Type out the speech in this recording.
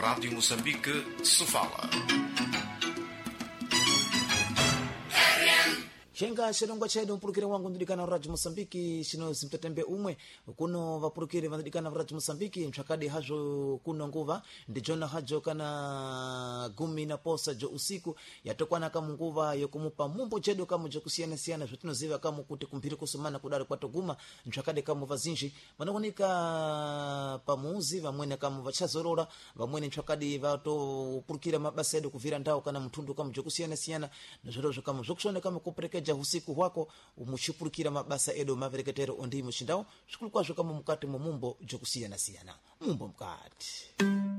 Rádio Moçambique se fala. Chenga shirongwa chedu mpulukire wangu ndidikana Radio Mosambiki shino simtatembe umwe kuno vapulukire vandidikana Radio Mosambiki mchakadi hajo kuno nguva ndijona hajo kana gumi na posa jo usiku yatokwana kama nguva yokumupa mumbo chedu kama jo kusiyana zvitinoziva kama kuti kumpiri kusumana kudari kwatoguma mchakadi kama vazinji vanokunika pamuzi vamwene kama vachazorora vamwene mchakadi vatopulukira mabasa edu kuvira ndao kana mtundu kama jo kusiyana nazviro kama zvokushone kama kupereka usiku hwako umuchipurukira mabasa edo mavereketero ondi mushindao zvikulu kwazvo kama mukati mumumbo jokusiyana mumbo mukati